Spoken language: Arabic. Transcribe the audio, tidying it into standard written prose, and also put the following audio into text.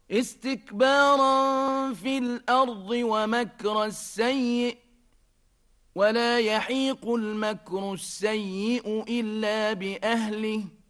استكبارا في الأرض ومكر السيء ولا يحيق المكر السيء إلا بأهله